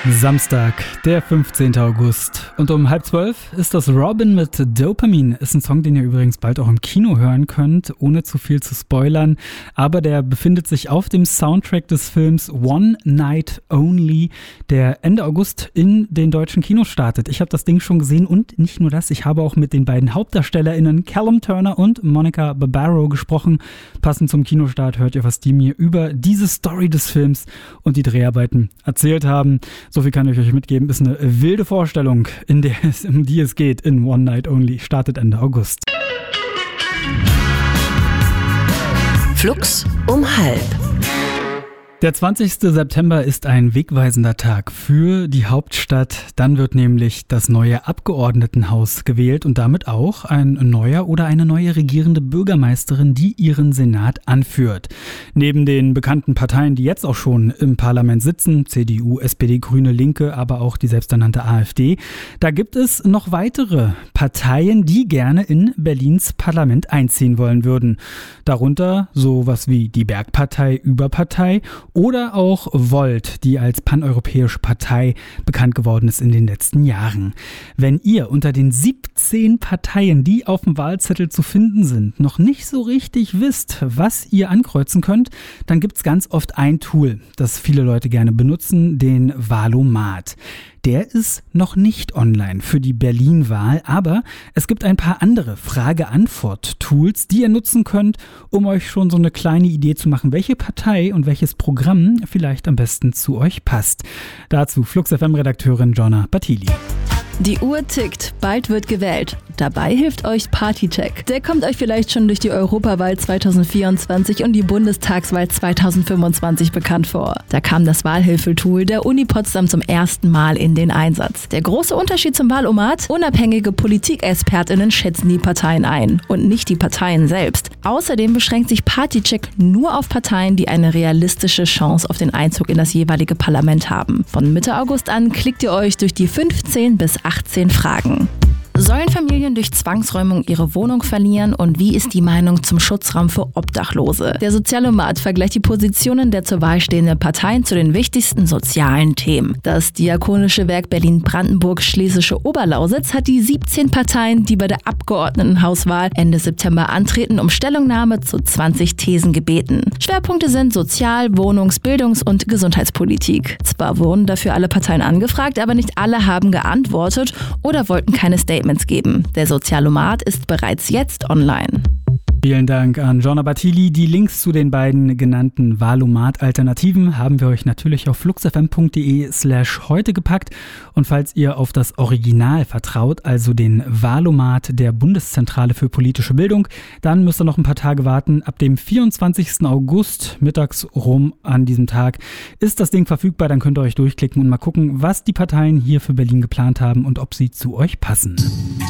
Samstag, der 15. August. Und um 11:30 ist das Robin mit Dopamine. Ist ein Song, den ihr übrigens bald auch im Kino hören könnt, ohne zu viel zu spoilern. Aber der befindet sich auf dem Soundtrack des Films One Night Only, der Ende August in den deutschen Kinos startet. Ich habe das Ding schon gesehen und nicht nur das, ich habe auch mit den beiden HauptdarstellerInnen Callum Turner und Monica Barbaro gesprochen. Passend zum Kinostart hört ihr, was die mir über diese Story des Films und die Dreharbeiten erzählt haben. So viel kann ich euch mitgeben, ist eine wilde Vorstellung, um die es geht in One Night Only. Startet Ende August. Flux um 12:30. Der 20. September ist ein wegweisender Tag für die Hauptstadt. Dann wird nämlich das neue Abgeordnetenhaus gewählt und damit auch ein neuer oder eine neue regierende Bürgermeisterin, die ihren Senat anführt. Neben den bekannten Parteien, die jetzt auch schon im Parlament sitzen, CDU, SPD, Grüne, Linke, aber auch die selbsternannte AfD, da gibt es noch weitere Parteien, die gerne in Berlins Parlament einziehen wollen würden. Darunter sowas wie die Bergpartei, Überpartei oder auch Volt, die als paneuropäische Partei bekannt geworden ist in den letzten Jahren. Wenn ihr unter den 17 Parteien, die auf dem Wahlzettel zu finden sind, noch nicht so richtig wisst, was ihr ankreuzen könnt, dann gibt es ganz oft ein Tool, das viele Leute gerne benutzen, den Wahlomat. Der ist noch nicht online für die Berlin-Wahl, aber es gibt ein paar andere Frage-Antwort-Tools, die ihr nutzen könnt, um euch schon so eine kleine Idee zu machen, welche Partei und welches Programm vielleicht am besten zu euch passt. Dazu Flux FM-Redakteurin Jonna Battili. Die Uhr tickt, bald wird gewählt. Dabei hilft euch Partycheck. Der kommt euch vielleicht schon durch die Europawahl 2024 und die Bundestagswahl 2025 bekannt vor. Da kam das Wahlhilfetool der Uni Potsdam zum ersten Mal in den Einsatz. Der große Unterschied zum Wahlomat: unabhängige PolitikexpertInnen schätzen die Parteien ein und nicht die Parteien selbst. Außerdem beschränkt sich Partycheck nur auf Parteien, die eine realistische Chance auf den Einzug in das jeweilige Parlament haben. Von Mitte August an klickt ihr euch durch die 15 bis 18 Fragen. Sollen Familien durch Zwangsräumung ihre Wohnung verlieren und wie ist die Meinung zum Schutzraum für Obdachlose? Der Sozialomat vergleicht die Positionen der zur Wahl stehenden Parteien zu den wichtigsten sozialen Themen. Das Diakonische Werk Berlin-Brandenburg-Schlesische Oberlausitz hat die 17 Parteien, die bei der Abgeordnetenhauswahl Ende September antreten, um Stellungnahme zu 20 Thesen gebeten. Schwerpunkte sind Sozial-, Wohnungs-, Bildungs- und Gesundheitspolitik. Zwar wurden dafür alle Parteien angefragt, aber nicht alle haben geantwortet oder wollten keine Statements geben. Der Sozialomat ist bereits jetzt online. Vielen Dank an Jonna Battili. Die Links zu den beiden genannten Wahlomat-Alternativen haben wir euch natürlich auf fluxfm.de/heute gepackt. Und falls ihr auf das Original vertraut, also den Wahlomat der Bundeszentrale für politische Bildung, dann müsst ihr noch ein paar Tage warten. Ab dem 24. August, mittags rum an diesem Tag, ist das Ding verfügbar. Dann könnt ihr euch durchklicken und mal gucken, was die Parteien hier für Berlin geplant haben und ob sie zu euch passen.